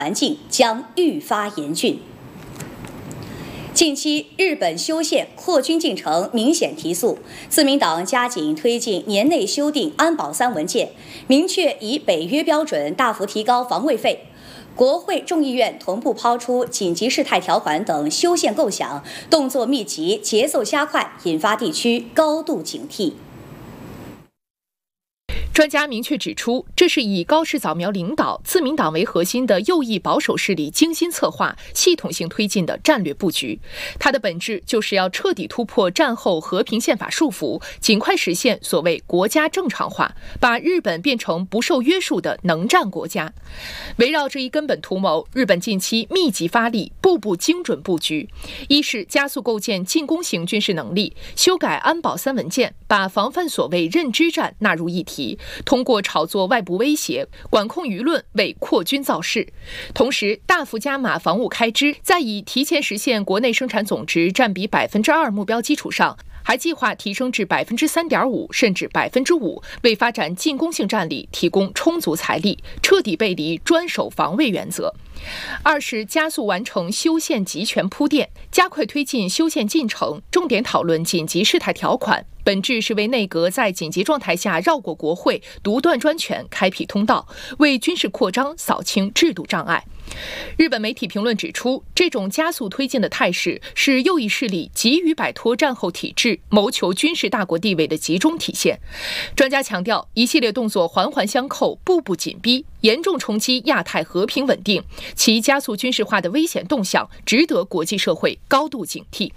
环境将愈发严峻。近期，日本修宪扩军进程明显提速，自民党加紧推进年内修订安保3文件，明确以北约标准大幅提高防卫费。国会众议院同步抛出紧急事态条款等修宪构想，动作密集，节奏加快，引发地区高度警惕。 专家明确指出，这是以高市早苗领导、自民党为核心的右翼保守势力精心策划、系统性推进的战略布局。它的本质就是要彻底突破战后和平宪法束缚，尽快实现所谓国家正常化，把日本变成不受约束的能战国家。围绕这一根本图谋，日本近期密集发力，步步精准布局。一是加速构建进攻型军事能力，修改安保3文件，把防范所谓认知战纳入议题。通过炒作外部威胁，管控舆论，为扩军造势。同时，大幅加码防务开支，在以提前实现国内生产总值占比2%目标基础上，还计划提升至3.5%甚至5%，为发展进攻性战力提供充足财力，彻底背离专守防卫原则。二是加速完成修宪集权铺垫，加快推进修宪进程，重点讨论紧急事态条款，本质是为内阁在紧急状态下绕过国会、独断专权开辟通道，为军事扩张扫清制度障碍。日本媒体评论指出，这种加速推进的态势是右翼势力急于摆脱战后体制、谋求军事大国地位的集中体现。专家强调，一系列动作环环相扣，步步紧逼，严重冲击亚太和平稳定，其加速军事化的危险动向值得国际社会高度警惕。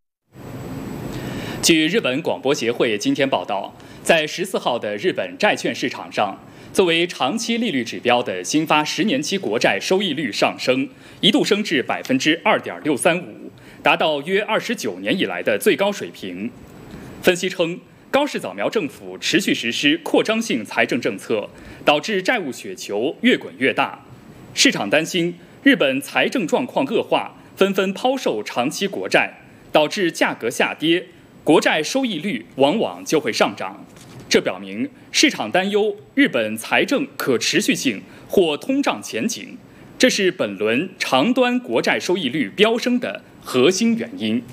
据日本广播协会今天报道，在14号的日本债券市场上，作为长期利率指标的新发10年期国债收益率上升，一度升至2.635%，达到约29年以来的最高水平。分析称，高市早苗政府持续实施扩张性财政政策，导致债务雪球越滚越大。市场担心日本财政状况恶化，纷纷抛售长期国债，导致价格下跌，国债收益率往往就会上涨。这表明市场担忧日本财政可持续性或通胀前景，这是本轮长端国债收益率飙升的核心原因。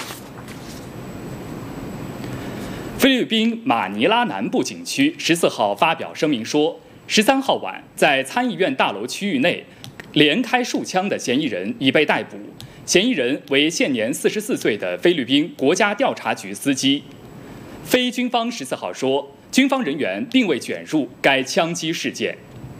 菲律宾马尼拉南部警区14号发表声明说，13号晚在参议院大楼区域内连开数枪的嫌疑人已被逮捕，嫌疑人为现年44岁的菲律宾国家调查局司机。非军方14号说，军方人员并未卷入该枪击事件。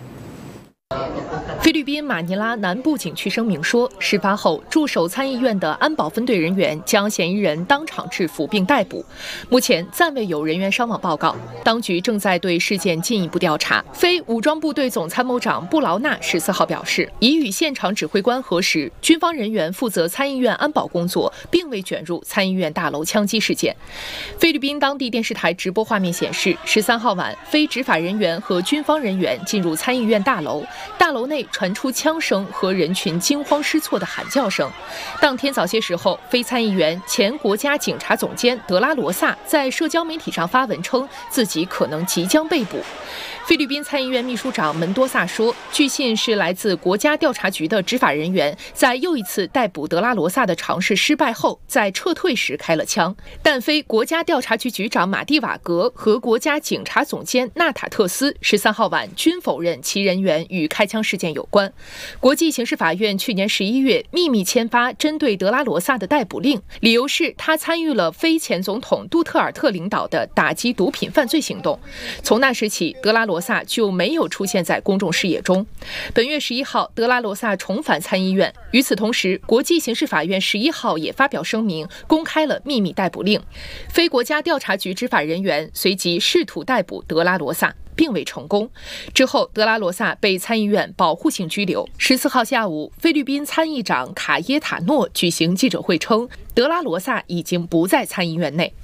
菲律宾马尼拉南部警区声明说，事发后驻守参议院的安保分队人员将嫌疑人当场制服并逮捕，目前暂未有人员伤亡报告，当局正在对事件进一步调查。非武装部队总参谋长布劳纳14号表示，已与现场指挥官核实，军方人员负责参议院安保工作，并未卷入参议院大楼枪击事件。菲律宾当地电视台直播画面显示，13号晚，非执法人员和军方人员进入参议院大楼，大楼内传出枪声和人群惊慌失措的喊叫声。当天早些时候，非参议员、前国家警察总监德拉罗萨在社交媒体上发文称，自己可能即将被捕。菲律宾参议院秘书长门多萨说，据信是来自国家调查局的执法人员在又一次逮捕德拉罗萨的尝试失败后，在撤退时开了枪。但非国家调查局局长马蒂瓦格和国家警察总监纳塔特斯13号晚均否认其人员与开枪事件有关。国际刑事法院去年11月秘密签发针对德拉罗萨的逮捕令，理由是他参与了非前总统杜特尔特领导的打击毒品犯罪行动。从那时起，德拉罗萨就没有出现在公众视野中。本月11号，德拉罗萨重返参议院。与此同时，国际刑事法院11号也发表声明，公开了秘密逮捕令。非国家调查局执法人员随即试图逮捕德拉罗萨，并未成功。之后，德拉罗萨被参议院保护性拘留。14号下午，菲律宾参议长卡耶塔诺举行记者会称，德拉罗萨已经不在参议院内。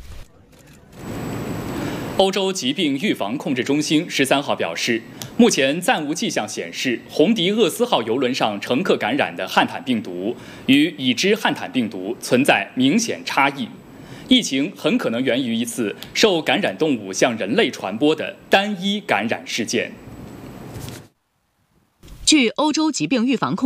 欧洲疾病预防控制中心13号表示，目前暂无迹象显示红迪厄斯号邮轮上乘客感染的汉坦病毒与已知汉坦病毒存在明显差异。疫情很可能源于一次受感染动物向人类传播的单一感染事件。 据欧洲疾病预防控